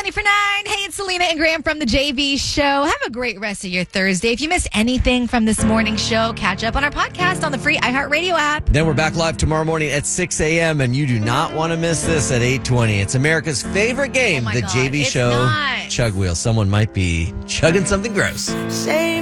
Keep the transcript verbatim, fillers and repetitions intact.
twenty for nine. Hey, it's Selena and Graham from the J V Show. Have a great rest of your Thursday. If you missed anything from this morning's show, catch up on our podcast on the free iHeartRadio app. Then we're back live tomorrow morning at six a.m. and you do not want to miss this at eight twenty. It's America's favorite game, Oh my the God, J V it's Show not. Chug Wheel. Someone might be chugging something gross. Say